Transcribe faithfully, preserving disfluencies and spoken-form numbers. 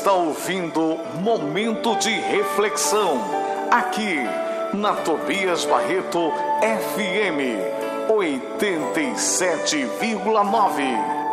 está ouvindo Momento de Reflexão, aqui na Tobias Barreto F M oitenta e sete vírgula nove.